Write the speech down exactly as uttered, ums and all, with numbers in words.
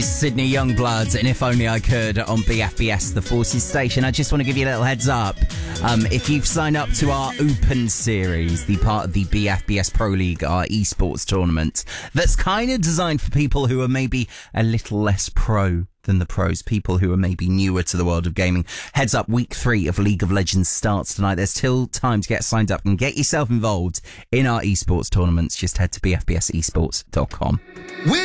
Sydney Youngbloods and If Only I Could on B F B S, the Forces station. I just want to give you a little heads up. Um, if you've signed up to our Open Series, the part of the B F B S Pro League, our esports tournament, that's kind of designed for people who are maybe a little less pro than the pros, people who are maybe newer to the world of gaming. Heads up, week three of League of Legends starts tonight. There's still time to get signed up and get yourself involved in our esports tournaments. Just head to b f b s esports dot com.